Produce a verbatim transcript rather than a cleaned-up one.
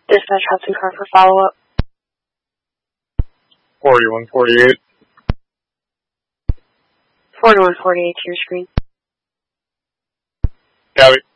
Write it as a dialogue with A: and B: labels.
A: Dispatch Hudson car for follow-up.
B: forty-one forty-eight.
A: forty-one forty-eight to your screen.
B: Copy.